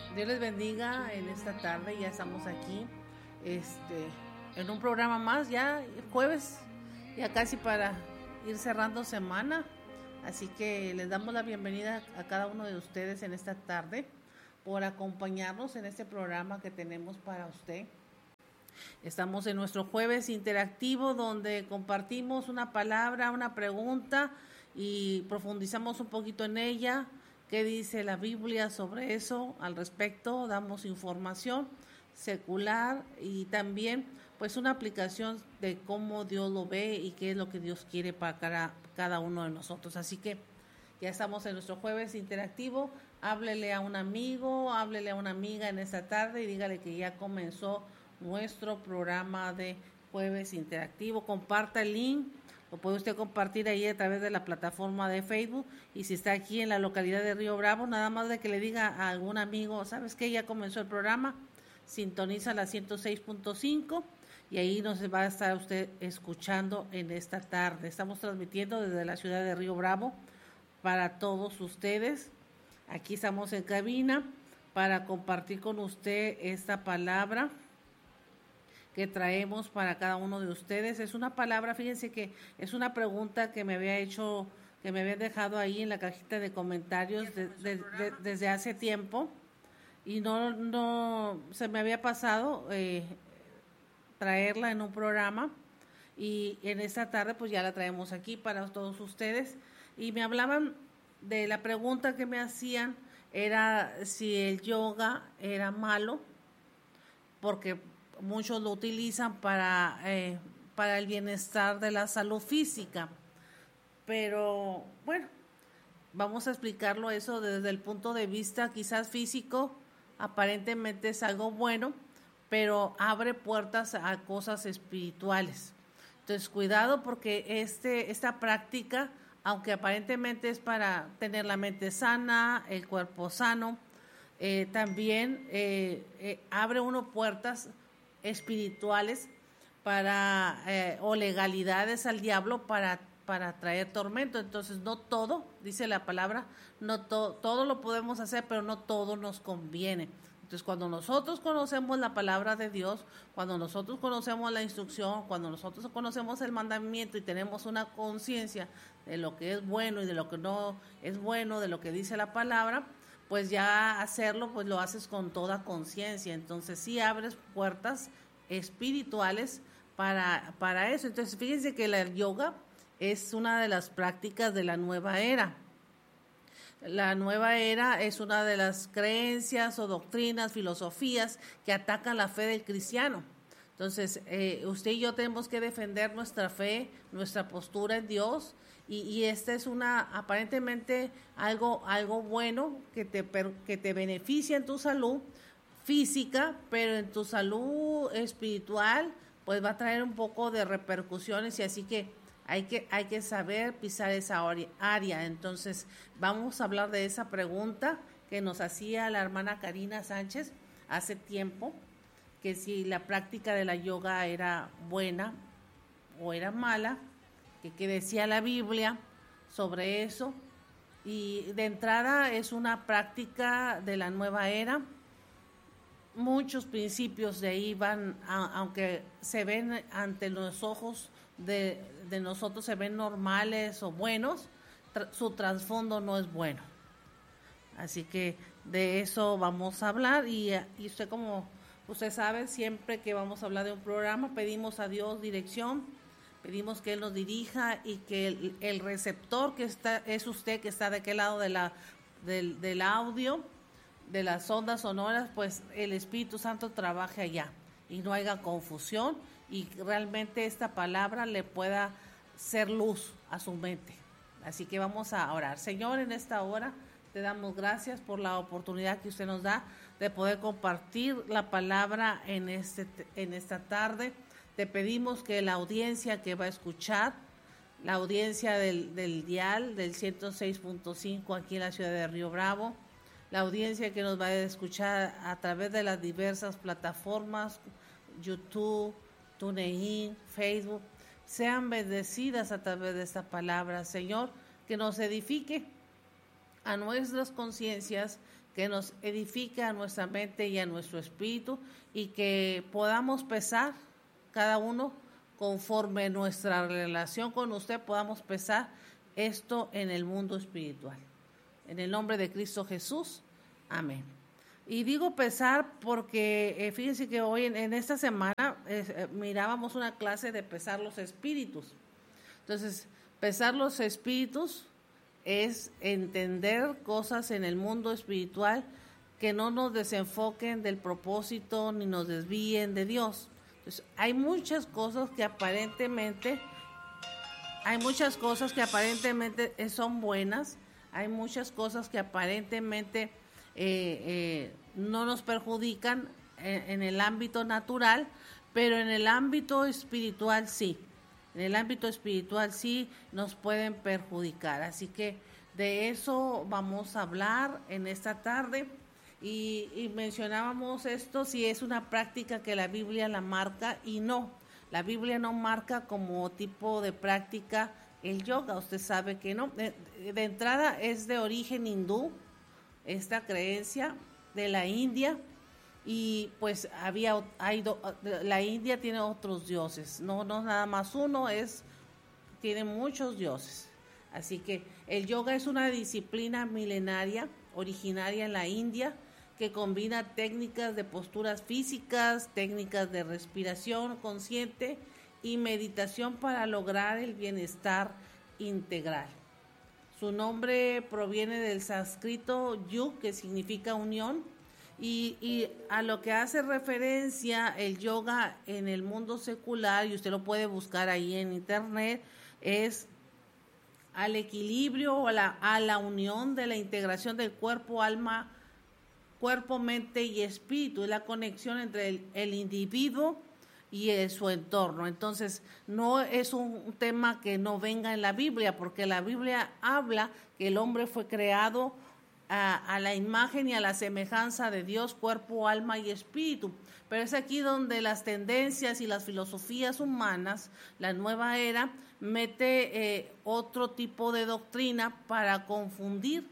Dios les bendiga en esta tarde, ya estamos aquí, en un programa más, ya jueves, ya casi para ir cerrando semana, así que les damos la bienvenida a cada uno de ustedes en esta tarde por acompañarnos en este programa que tenemos para usted. Estamos en nuestro jueves interactivo donde compartimos una palabra, una pregunta y profundizamos un poquito en ella. ¿Qué dice la Biblia sobre eso? Al respecto, damos información secular y también pues una aplicación de cómo Dios lo ve y qué es lo que Dios quiere para cada uno de nosotros. Así que ya estamos en nuestro jueves interactivo. Háblele a un amigo, háblele a una amiga en esta tarde y dígale que ya comenzó nuestro programa de jueves interactivo. Comparta el link, lo puede usted compartir ahí a través de la plataforma de Facebook, y si está aquí en la localidad de Río Bravo, nada más de que le diga a algún amigo, ¿sabes qué? Ya comenzó el programa, sintoniza la 106.5 y ahí nos va a estar usted escuchando en esta tarde. Estamos transmitiendo desde la ciudad de Río Bravo para todos ustedes. Aquí estamos en cabina para compartir con usted esta palabra que traemos para cada uno de ustedes. Es una palabra, fíjense que es una pregunta que me había hecho, que me habían dejado ahí en la cajita de comentarios desde hace tiempo y no se me había pasado traerla en un programa, y en esta tarde pues ya la traemos aquí para todos ustedes. Y me hablaban de la pregunta que me hacían, era si el yoga era malo, porque muchos lo utilizan para el bienestar de la salud física. Pero bueno, vamos a explicarlo eso desde el punto de vista quizás físico. Aparentemente es algo bueno, pero abre puertas a cosas espirituales. Entonces, cuidado, porque esta práctica, aunque aparentemente es para tener la mente sana, el cuerpo sano, también abre uno puertas espirituales para o legalidades al diablo para traer tormento. Entonces, no todo, dice la palabra, no todo lo podemos hacer, pero no todo nos conviene. Entonces, cuando nosotros conocemos la palabra de Dios, cuando nosotros conocemos la instrucción, cuando nosotros conocemos el mandamiento y tenemos una conciencia de lo que es bueno y de lo que no es bueno, de lo que dice la palabra, pues ya hacerlo, pues lo haces con toda conciencia. Entonces sí abres puertas espirituales para eso. Entonces fíjense que la yoga es una de las prácticas de la nueva era. La nueva era es una de las creencias o doctrinas, filosofías que atacan la fe del cristiano. Entonces, usted y yo tenemos que defender nuestra fe, nuestra postura en Dios, y esta es aparentemente algo bueno que te beneficia en tu salud física, pero en tu salud espiritual, pues va a traer un poco de repercusiones, y así que hay que saber pisar esa área. Entonces, vamos a hablar de esa pregunta que nos hacía la hermana Karina Sánchez hace tiempo, que si la práctica de la yoga era buena o era mala, que decía la Biblia sobre eso. Y de entrada es una práctica de la nueva era. Muchos principios de ahí van, aunque se ven ante los ojos de nosotros, se ven normales o buenos, su trasfondo no es bueno. Así que de eso vamos a hablar, y usted, como usted sabe, siempre que vamos a hablar de un programa pedimos a Dios dirección, pedimos que Él nos dirija, y que el receptor que es usted, que está de aquel lado del audio, de las ondas sonoras, pues el Espíritu Santo trabaje allá y no haya confusión, y realmente esta palabra le pueda ser luz a su mente. Así que vamos a orar. Señor, en esta hora te damos gracias por la oportunidad que usted nos da de poder compartir la palabra en esta tarde. Te pedimos que la audiencia que va a escuchar, la audiencia del dial del 106.5 aquí en la ciudad de Río Bravo, la audiencia que nos va a escuchar a través de las diversas plataformas, YouTube, TuneIn, Facebook, sean bendecidas a través de esta palabra, Señor, que nos edifique a nuestras conciencias, que nos edifique a nuestra mente y a nuestro espíritu, y que podamos pesar cada uno conforme nuestra relación con usted, podamos pesar esto en el mundo espiritual. En el nombre de Cristo Jesús, amén. Y digo pesar porque fíjense que hoy en esta semana mirábamos una clase de pesar los espíritus. Entonces, pesar los espíritus es entender cosas en el mundo espiritual que no nos desenfoquen del propósito ni nos desvíen de Dios. Entonces, hay muchas cosas que aparentemente son buenas, hay muchas cosas que aparentemente no nos perjudican en el ámbito natural, pero en el ámbito espiritual sí. En el ámbito espiritual sí nos pueden perjudicar. Así que de eso vamos a hablar en esta tarde. Y mencionábamos esto, si es una práctica que la Biblia la marca, y no. La Biblia no marca como tipo de práctica el yoga. Usted sabe que no. De entrada es de origen hindú, esta creencia de la India, y pues la India tiene otros dioses, no nada más uno, tiene muchos dioses. Así que el yoga es una disciplina milenaria, originaria en la India, que combina técnicas de posturas físicas, técnicas de respiración consciente y meditación para lograr el bienestar integral. Su nombre proviene del sánscrito yug, que significa unión, y a lo que hace referencia el yoga en el mundo secular, y usted lo puede buscar ahí en internet, es al equilibrio o a la unión de la integración del cuerpo, alma, cuerpo, mente y espíritu. Es la conexión entre el individuo y su entorno. Entonces, no es un tema que no venga en la Biblia, porque la Biblia habla que el hombre fue creado a la imagen y a la semejanza de Dios, cuerpo, alma y espíritu. Pero es aquí donde las tendencias y las filosofías humanas, la nueva era, mete otro tipo de doctrina para confundir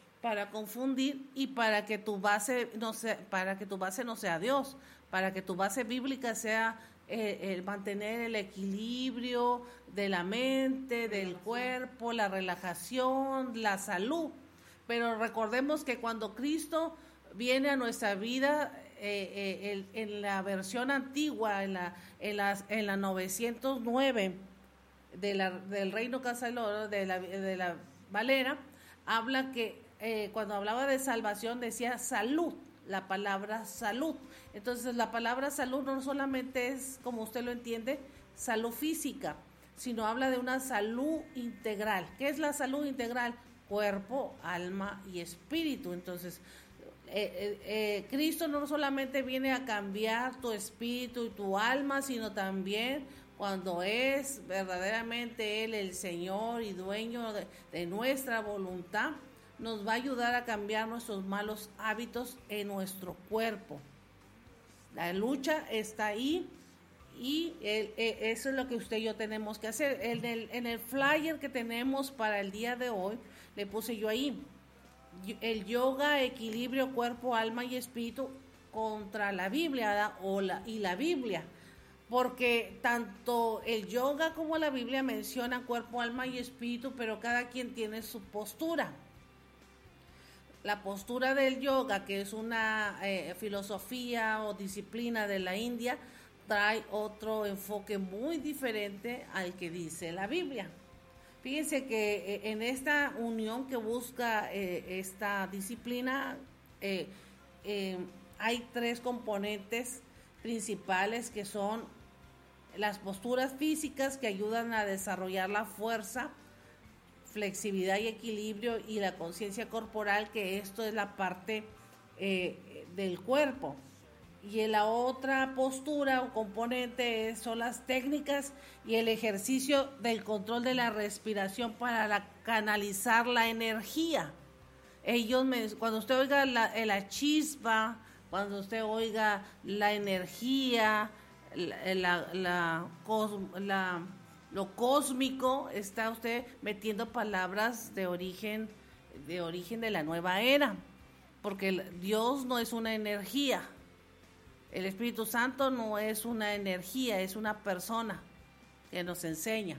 y para que tu base no sea Dios, para que tu base bíblica sea el mantener el equilibrio de la mente, del cuerpo, la relajación, la salud. Pero recordemos que cuando Cristo viene a nuestra vida, en la versión antigua, en la 909 del Reino Casa del Oro, de la Valera, habla que cuando hablaba de salvación decía salud, la palabra salud. Entonces la palabra salud no solamente es, como usted lo entiende, salud física, sino habla de una salud integral. ¿Qué es la salud integral? Cuerpo, alma y espíritu. Entonces, Cristo no solamente viene a cambiar tu espíritu y tu alma, sino también cuando es verdaderamente Él el Señor y dueño de nuestra voluntad, nos va a ayudar a cambiar nuestros malos hábitos en nuestro cuerpo. La lucha está ahí. Y eso es lo que usted y yo tenemos que hacer. En el flyer que tenemos para el día de hoy, le puse yo ahí, el yoga, equilibrio, cuerpo, alma y espíritu contra la Biblia, y la Biblia. Porque tanto el yoga como la Biblia mencionan cuerpo, alma y espíritu, pero cada quien tiene su postura. La postura del yoga, que es una filosofía o disciplina de la India, trae otro enfoque muy diferente al que dice la Biblia. Fíjense que en esta unión que busca esta disciplina, hay tres componentes principales, que son las posturas físicas, que ayudan a desarrollar la fuerza, flexibilidad y equilibrio, y la conciencia corporal, que esto es la parte del cuerpo. Y en la otra postura o componente son las técnicas y el ejercicio del control de la respiración para canalizar la energía. Cuando usted oiga la chispa, cuando usted oiga la energía, lo cósmico, está usted metiendo palabras de origen de la nueva era. porque Dios no es una energía. El Espíritu Santo no es una energía, es una persona que nos enseña.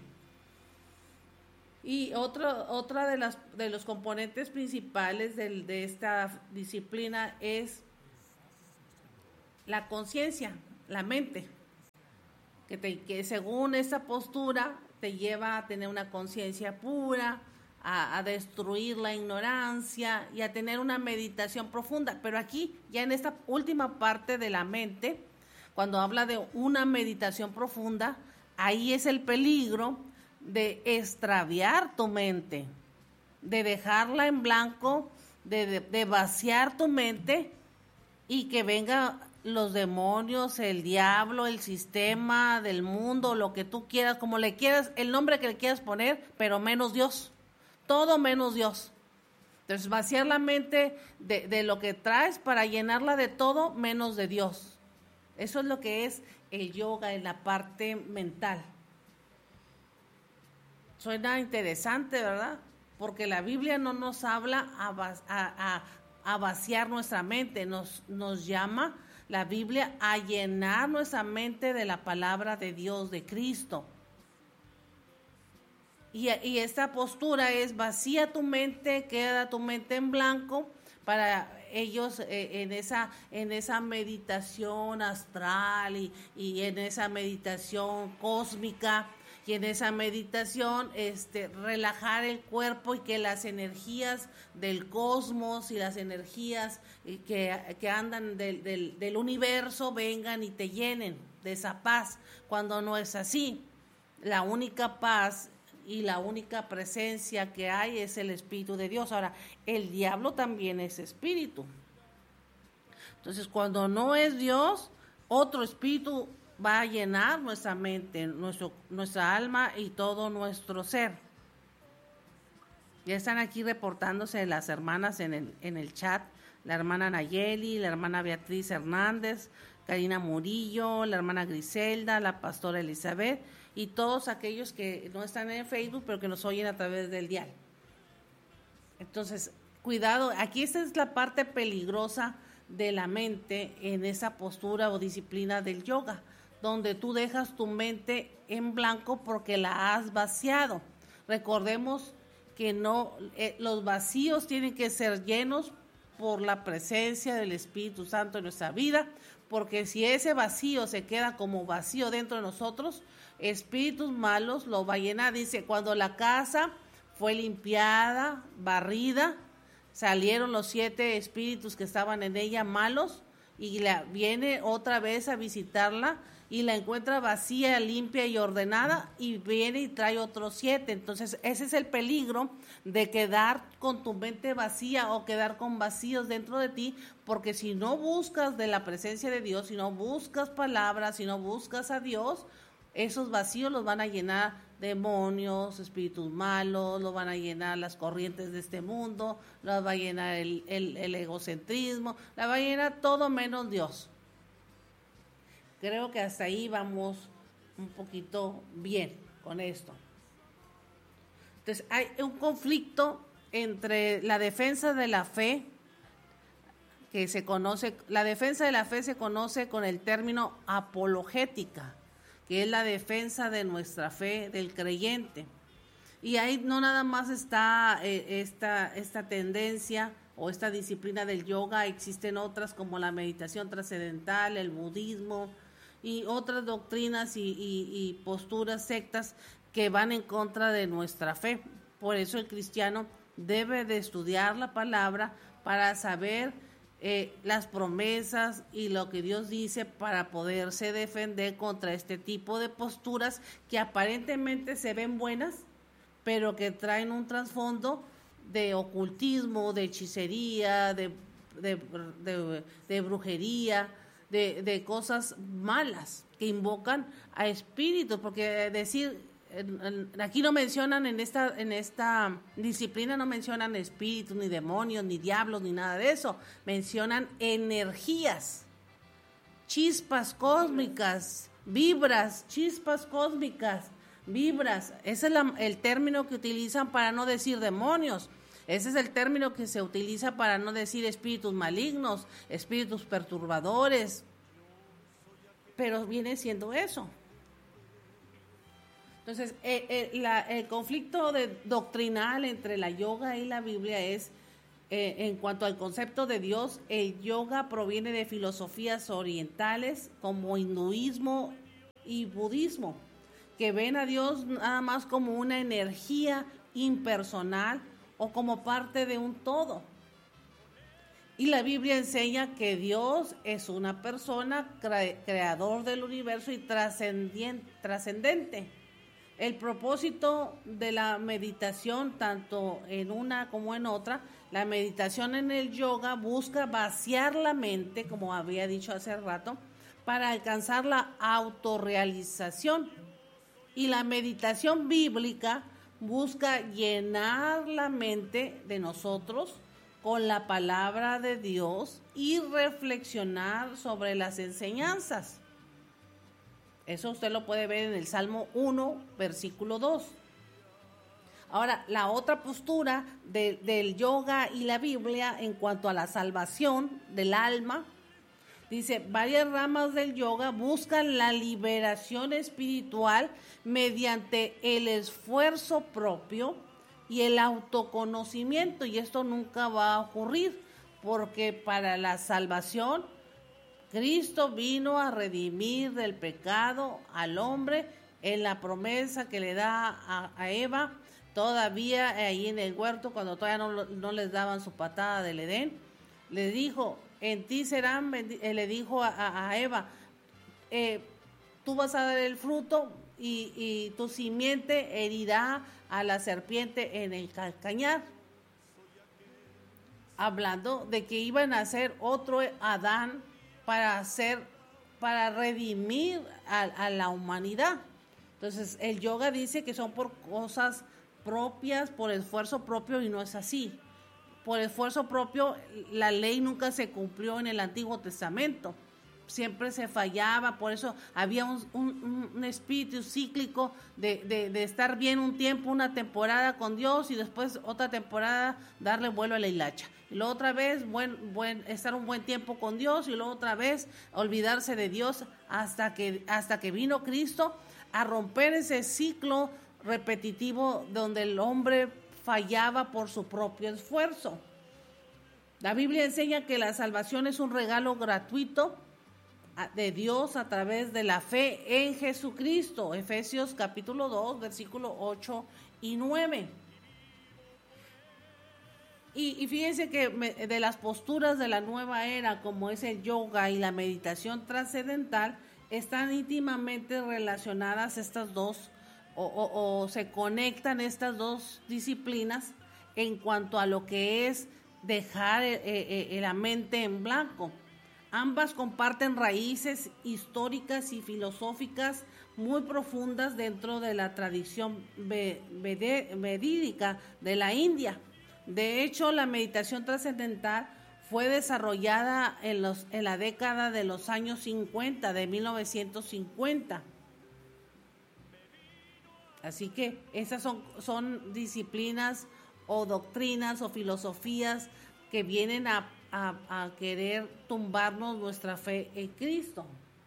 Y otra de los componentes principales de esta disciplina es la conciencia, la mente, que según esta postura te lleva a tener una conciencia pura, a destruir la ignorancia y a tener una meditación profunda. Pero aquí, ya en esta última parte de la mente, cuando habla de una meditación profunda, ahí es el peligro de extraviar tu mente, de dejarla en blanco, de vaciar tu mente y que venga los demonios, el diablo, el sistema del mundo, lo que tú quieras, como le quieras, el nombre que le quieras poner, pero menos Dios. Todo menos Dios. Entonces, vaciar la mente de lo que traes para llenarla de todo menos de Dios. Eso es lo que es el yoga en la parte mental. Suena interesante, ¿verdad? Porque la Biblia no nos habla a vaciar nuestra mente, nos llama la Biblia a llenar nuestra mente de la palabra de Dios, de Cristo. Y esta postura es vacía tu mente, queda tu mente en blanco para ellos en esa meditación astral y en esa meditación cósmica y en esa meditación relajar el cuerpo y que las energías del cosmos y las energías que andan del universo vengan y te llenen de esa paz, cuando no es así. La única paz y la única presencia que hay es el Espíritu de Dios. Ahora, el diablo también es espíritu. Entonces, cuando no es Dios, otro espíritu va a llenar nuestra mente, nuestra alma y todo nuestro ser. Ya están aquí reportándose las hermanas en el chat, la hermana Nayeli, la hermana Beatriz Hernández, Karina Murillo, la hermana Griselda, la pastora Elizabeth y todos aquellos que no están en Facebook pero que nos oyen a través del dial. Entonces, cuidado, aquí esta es la parte peligrosa de la mente en esa postura o disciplina del yoga, donde tú dejas tu mente en blanco porque la has vaciado. Recordemos que los vacíos tienen que ser llenos por la presencia del Espíritu Santo en nuestra vida, porque si ese vacío se queda como vacío dentro de nosotros, espíritus malos lo va a llenar. Dice, cuando la casa fue limpiada, barrida, salieron los 7 espíritus que estaban en ella malos y viene otra vez a visitarla y la encuentra vacía, limpia y ordenada y viene y trae otros 7. Entonces ese es el peligro de quedar con tu mente vacía o quedar con vacíos dentro de ti, porque si no buscas de la presencia de Dios, si no buscas palabras, si no buscas a Dios, esos vacíos los van a llenar demonios, espíritus malos, los van a llenar las corrientes de este mundo, los va a llenar el egocentrismo, la va a llenar todo menos Dios. Creo que hasta ahí vamos un poquito bien con esto. Entonces, hay un conflicto entre la defensa de la fe, que se conoce, la defensa de la fe se conoce con el término apologética, que es la defensa de nuestra fe del creyente. Y ahí no nada más está esta tendencia o esta disciplina del yoga, existen otras como la meditación trascendental, el budismo y otras doctrinas y posturas sectas que van en contra de nuestra fe. Por eso el cristiano debe de estudiar la palabra para saber las promesas y lo que Dios dice para poderse defender contra este tipo de posturas que aparentemente se ven buenas, pero que traen un trasfondo de ocultismo, de hechicería, de brujería, de cosas malas que invocan a espíritus, porque decir, aquí no mencionan en esta disciplina, no mencionan espíritus, ni demonios, ni diablos, ni nada de eso, mencionan energías, chispas cósmicas, vibras, chispas cósmicas, vibras, ese es el término que utilizan para no decir demonios. Ese es el término que se utiliza para no decir espíritus malignos, espíritus perturbadores, pero viene siendo eso. Entonces, el conflicto doctrinal entre la yoga y la Biblia es, en cuanto al concepto de Dios, el yoga proviene de filosofías orientales como hinduismo y budismo, que ven a Dios nada más como una energía impersonal o como parte de un todo. Y la Biblia enseña que Dios es una persona, creador del universo y trascendente. El propósito de la meditación, tanto en una como en otra, la meditación en el yoga busca vaciar la mente, como había dicho hace rato, para alcanzar la autorrealización. Y la meditación bíblica busca llenar la mente de nosotros con la palabra de Dios y reflexionar sobre las enseñanzas. Eso usted lo puede ver en el Salmo 1, versículo 2. Ahora, la otra postura del yoga y la Biblia en cuanto a la salvación del alma, dice, varias ramas del yoga buscan la liberación espiritual mediante el esfuerzo propio y el autoconocimiento, y esto nunca va a ocurrir, porque para la salvación Cristo vino a redimir del pecado al hombre en la promesa que le da a Eva, todavía ahí en el huerto, cuando todavía no les daban su patada del Edén. Le dijo, en ti serán, le dijo a Eva, tú vas a dar el fruto y tu simiente herirá a la serpiente en el calcañar. Hablando de que iban a ser otro Adán para redimir a la humanidad. Entonces, el yoga dice que son por cosas propias, por esfuerzo propio, y no es así. Por esfuerzo propio, la ley nunca se cumplió en el Antiguo Testamento. Siempre se fallaba, por eso había un espíritu cíclico de estar bien un tiempo, una temporada con Dios, y después otra temporada darle vuelo a la hilacha. Y luego otra vez estar un buen tiempo con Dios, y luego otra vez olvidarse de Dios hasta que vino Cristo a romper ese ciclo repetitivo donde el hombre fallaba por su propio esfuerzo. La Biblia enseña que la salvación es un regalo gratuito de Dios a través de la fe en Jesucristo. Efesios capítulo 2, versículo 8 y 9. Y fíjense que de las posturas de la nueva era, como es el yoga y la meditación trascendental, están íntimamente relacionadas estas dos, o se conectan estas dos disciplinas en cuanto a lo que es dejar la mente en blanco. Ambas comparten raíces históricas y filosóficas muy profundas dentro de la tradición vedídica de la India. De hecho, la meditación trascendental fue desarrollada en la década de los años 50, de 1950. Así que esas son disciplinas o doctrinas o filosofías que vienen a querer tumbarnos nuestra fe en Cristo.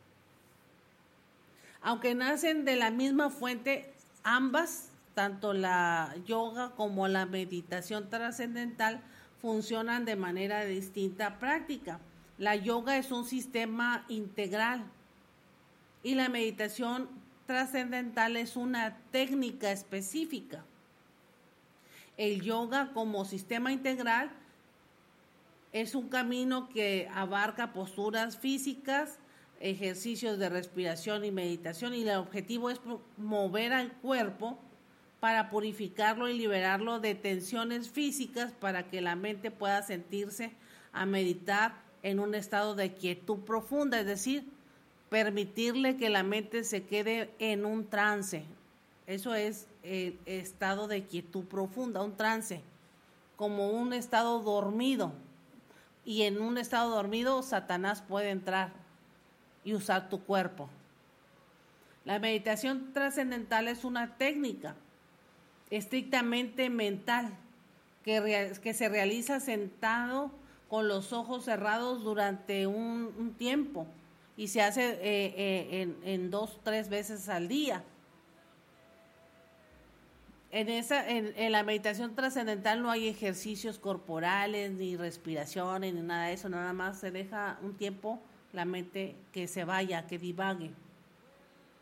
Aunque nacen de la misma fuente, ambas, tanto la yoga como la meditación trascendental, funcionan de manera distinta práctica. La yoga es un sistema integral y la meditación trascendental es una técnica específica. El yoga como sistema integral es un camino que abarca posturas físicas, ejercicios de respiración y meditación, y el objetivo es mover al cuerpo para purificarlo y liberarlo de tensiones físicas para que la mente pueda sentirse a meditar en un estado de quietud profunda, es decir, permitirle que la mente se quede en un trance. Eso es el estado de quietud profunda, un trance, como un estado dormido. Y en un estado dormido, Satanás puede entrar y usar tu cuerpo. La meditación trascendental es una técnica estrictamente mental que se realiza sentado con los ojos cerrados durante un tiempo y se hace en 2-3 veces al día. En la meditación trascendental no hay ejercicios corporales, ni respiraciones, ni nada de eso, nada más se deja un tiempo la mente que se vaya, que divague.